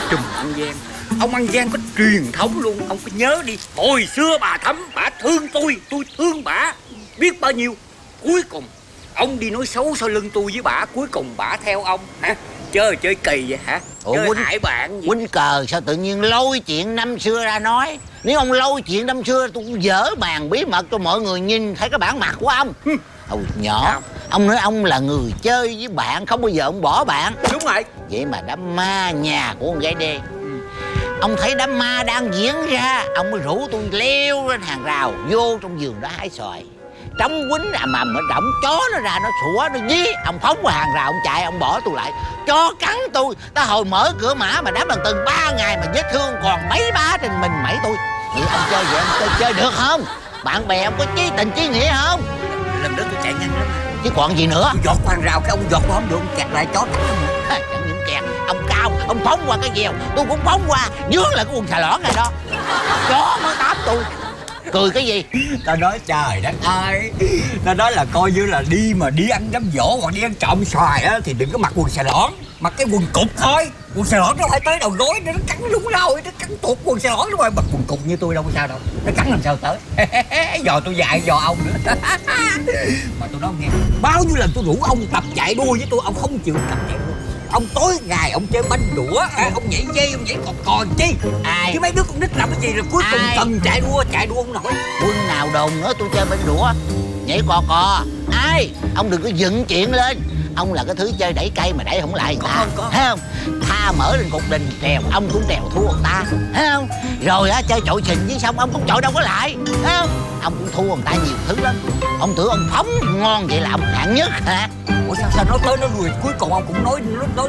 trùm ăn gian. Ông ăn gian có truyền thống luôn. Ông có nhớ đi, hồi xưa bà Thắm, bà thương tôi thương bà biết bao nhiêu. Cuối cùng ông đi nói xấu sau lưng tôi với bà, cuối cùng bà theo ông hả? Chơi kỳ vậy hả? Chơi hại bạn gì? Quýnh cờ sao tự nhiên lôi chuyện năm xưa ra nói? Nếu ông lôi chuyện năm xưa tôi cũng dở màn bí mật cho mọi người nhìn thấy cái bản mặt của ông. Hồi nhỏ ông nói ông là người chơi với bạn, không bao giờ ông bỏ bạn. Đúng rồi. Vậy mà đám ma nhà của con gái đê, ông thấy đám ma đang diễn ra, ông mới rủ tôi leo lên hàng rào vô trong vườn đó hái xoài. Trống quýnh ầm ầm ở động, chó nó ra nó sủa nó dí, ông phóng qua hàng rào ông chạy, ông bỏ tôi lại, chó cắn tôi. Ta hồi mở cửa mã mà đám lần từng 3 ngày mà vết thương còn mấy bá trên mình mẩy tôi. Vậy ông chơi vậy ông chơi được không? Bạn bè ông có chí tình chí nghĩa không? Lần đó tôi chạy nhanh lắm chứ còn gì nữa. Tôi giọt qua hàng rào cái ông giọt qua không được, ông kẹt lại chó cắn không. Chẳng những kẹt, ông cao, ông phóng qua cái dèo, tôi cũng phóng qua, vướng lại cái quần xà lõn này đó. Chó mới tám tôi. Cười cái gì? Tao nói trời đất ơi, tao nói là coi như là đi ăn đám giỗ hoặc đi ăn trộm xoài á thì đừng có mặc quần xà lõn, mặc cái quần cụt thôi. Quần xà lõn nó phải tới đầu gối, nó cắn đúng rồi, nó cắn tuột quần xà lõn đúng rồi. Mặc quần cụt như tôi đâu có sao đâu, nó cắn làm sao tới. Dò tôi dạy dò ông nữa. Mà tôi nói nghe, bao nhiêu lần tôi rủ ông tập chạy đua với tôi, ông không chịu tập chạy đua. Ông tối ngày ông chơi banh đũa, ông nhảy dây, ông nhảy còn chi. Ai? Chứ mấy đứa con nít làm cái gì rồi cuối cùng cần chạy đua không nổi. Quân nào đồn nữa tôi chơi banh đũa, nhảy cò. Ai? Ông đừng có dựng chuyện lên. Ông là cái thứ chơi đẩy cây mà đẩy không lại người ta. Có. Thấy không? Tha mở lên cục đình trèo, ông cũng trèo thua người ta. Thấy không? Rồi á chơi chọi sình với xong ông cũng chọi đâu có lại. Thấy không? Ông cũng thua người ta nhiều thứ lắm. Ông tưởng ông phóng ngon vậy là ông hạng nhất hả? Ủa sao nói tới nói lui cuối cùng ông cũng nói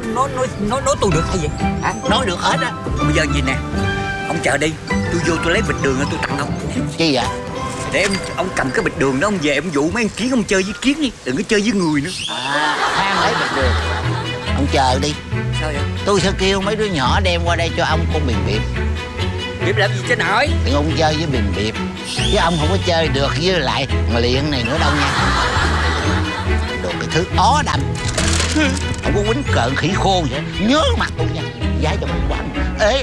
tôi được hay gì hả? Nói được hết á. Bây giờ gì nè, ông chờ đi, tôi vô tôi lấy bịch đường tôi tặng ông. Chi vậy? Để ông cầm cái bịch đường đó ông về ông dụ mấy con kiến ông chơi với kiến đi, đừng có chơi với người nữa. Than lấy bịch đường. Ông chờ đi. Sao vậy? Tôi sẽ kêu mấy đứa nhỏ đem qua đây cho ông con bìm biệp. Biệp làm gì chứ nổi? Đừng ông chơi với bìm biệp, chứ ông không có chơi được với lại mà liện này nữa đâu nha. Đồ cái thứ ó đầm. Không có quýnh cợn khỉ khô vậy, nhớ mặt tôi nha. Giá cho mình quán. Ê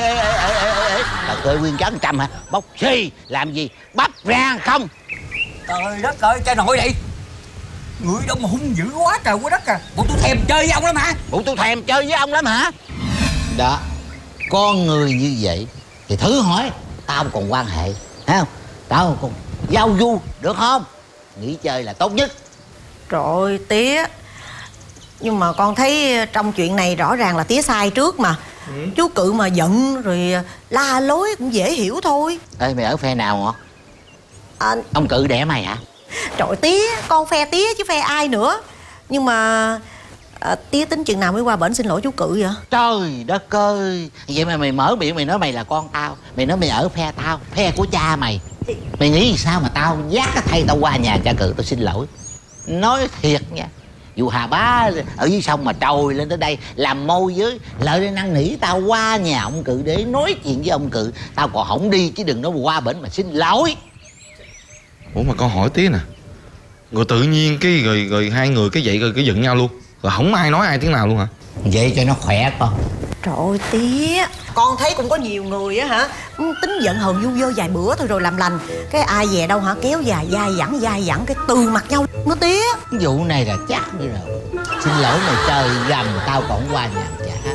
là cười nguyên trấn 100 hả? Bốc xì làm gì? Bắp rang không? Trời đất ơi, cha nội đi. Người đâu mà hung dữ quá trời quá đất à. Bộ tôi thèm chơi với ông lắm hả? Bộ tôi thèm chơi với ông lắm hả? Đó, con người như vậy thì thử hỏi tao còn quan hệ, thấy không? Tao còn giao du được không? Nghỉ chơi là tốt nhất. Trời ơi tía, nhưng mà con thấy trong chuyện này rõ ràng là tía sai trước mà. Chú Cự mà giận rồi la lối cũng dễ hiểu thôi. Ê mày ở phe nào hả? Ông Cự đẻ mày hả? Trời tía, con phe tía chứ phe ai nữa. Nhưng mà tía tính chừng nào mới qua bển xin lỗi chú Cự vậy? Trời đất ơi, vậy mà mày mở miệng mày nói mày là con tao, mày nói mày ở phe tao, phe của cha mày. Mày nghĩ sao mà tao dắt cái thay tao qua nhà cha Cự tao xin lỗi? Nói thiệt nha, dù Hà Bá ở dưới sông mà trồi lên tới đây làm môi giới, lợi để năn nỉ tao qua nhà ông Cự để nói chuyện với ông Cự, tao còn không đi, chứ đừng nói qua bển mà xin lỗi. Ủa mà con hỏi tí nè, rồi tự nhiên cái rồi hai người cái vậy rồi cái giận nhau luôn, rồi không ai nói ai tiếng nào luôn hả? Vậy cho nó khỏe con. Trời ơi tía, con thấy cũng có nhiều người á hả, tính giận hờn vu vơ vài bữa thôi rồi làm lành, cái ai về đâu hả kéo dài dai dẳng cái từ mặt nhau nó tía. Cái vụ này là chắc đi rồi. Xin lỗi mày trời gầm, tao còn qua nhà cha.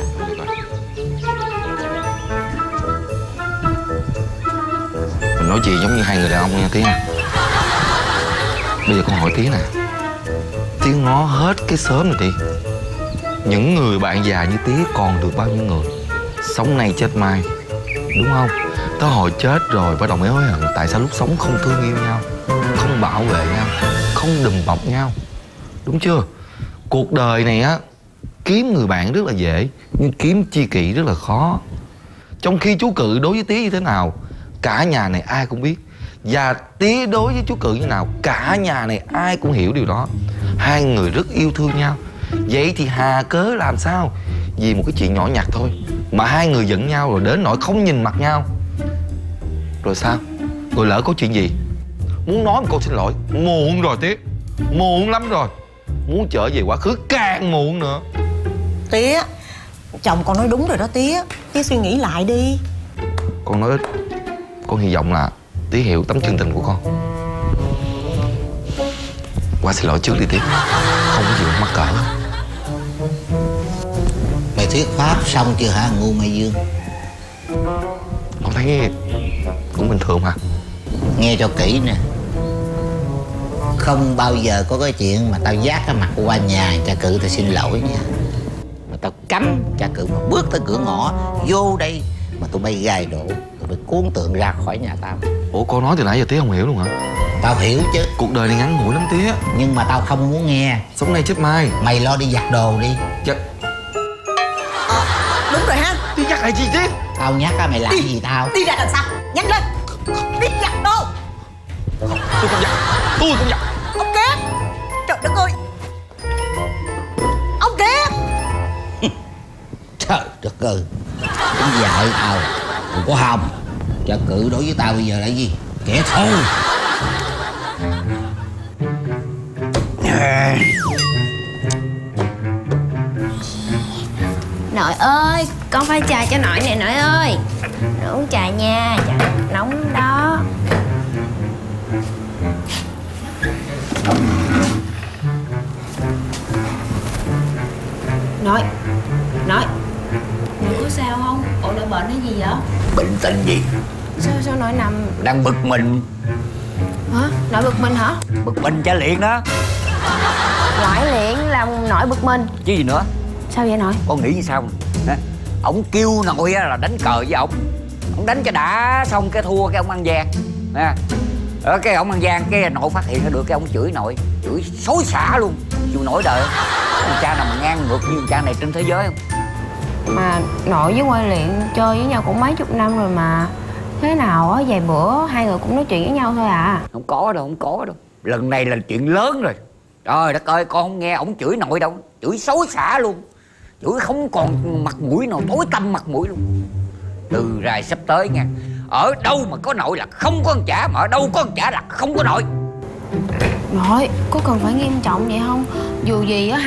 Mình nói chuyện giống như hai người đàn ông nha Tí nha. Bây giờ con hỏi Tí nè, Tí ngó hết cái xóm này đi, những người bạn già như Tí còn được bao nhiêu người? Sống nay chết mai, đúng không? Tới hồi chết rồi bắt đầu mới hối hận tại sao lúc sống không thương yêu nhau, không bảo vệ nhau, không đùm bọc nhau, đúng chưa? Cuộc đời này á, kiếm người bạn rất là dễ, nhưng kiếm tri kỷ rất là khó. Trong khi chú Cự đối với Tí như thế nào, cả nhà này ai cũng biết. Và Tí đối với chú Cự như nào, cả nhà này ai cũng hiểu điều đó. Hai người rất yêu thương nhau. Vậy thì hà cớ làm sao vì một cái chuyện nhỏ nhặt thôi mà hai người giận nhau rồi đến nỗi không nhìn mặt nhau? Rồi sao? Rồi lỡ có chuyện gì muốn nói một câu xin lỗi, muộn rồi Tí, muộn lắm rồi. Muốn trở về quá khứ càng muộn nữa. Tía, chồng con nói đúng rồi đó tía. Tía suy nghĩ lại đi. Con nói ít. Con hy vọng là Tía hiểu tấm chân tình của con. Qua xin lỗi trước đi Tía. Không có gì mắc cỡ. Mày thuyết pháp xong chưa hả ngu mày Dương? Con thấy cũng bình thường mà. Nghe cho kỹ nè. Không bao giờ có cái chuyện mà tao dắt cái mặt qua nhà cha Cự tao xin lỗi nha. Mà tao cấm cha Cự mà bước tới cửa ngõ vô đây mà tụi bay gài đổ, tụi bay cuốn tượng ra khỏi nhà tao. Ủa con nói từ nãy giờ Tía không hiểu luôn hả? Tao hiểu chứ. Cuộc đời này ngắn ngủi lắm Tía. Nhưng mà tao không muốn nghe. Sống nay chết mai. Mày lo đi giặt đồ đi. Dạ. Đúng rồi ha. Tía nhắc lại gì Tía? Tao nhắc á, mày làm gì tao? Đi ra đằng sau, nhanh lên. Đi giặt đồ. Tôi không giặt. Tôi không giặt. Ông Kiệt. Trời đất ơi. Ông Kiệt. Trời đất ơi. Cũng dạy tao đừng có hòng. Cha Cự đối với tao bây giờ là gì? Kẻ thù. Nội ơi, con pha trà cho nội nè nội ơi. Nội uống trà nha, trà nóng lắm đó. Nội, nội có sao không? Ủa nội bệnh hay gì vậy? Bệnh tình gì? Sao nội nằm... Đang bực mình. Hả? Nội bực mình hả? Bực mình cha Liện đó. Ngoại luyện làm nội bực mình. Chứ gì nữa. Sao vậy nội? Con nghĩ như sao nè? Ổng kêu nội á là đánh cờ với ổng. Ổng đánh cho đã xong cái thua cái ông ăn gian nè. Ở cái ông ăn gian cái nội phát hiện ra được cái ông chửi nội, chửi xối xả luôn, chịu nổi đời. Con cha nào mà ngang ngược như cha này trên thế giới không? Mà nội với Ngoại luyện chơi với nhau cũng mấy chục năm rồi mà. Thế nào á, vài bữa hai người cũng nói chuyện với nhau thôi à. Không có đâu, không có đâu. Lần này là chuyện lớn rồi. Trời đất ơi, con không nghe ổng chửi nội đâu. Chửi xối xả luôn. Chửi không còn mặt mũi nào, tối tăm mặt mũi luôn. Từ rày sắp tới nha. Ở đâu mà có nội là không có con chả, mà ở đâu có con chả là không có nội. Nội, có cần phải nghiêm trọng vậy không? Dù gì á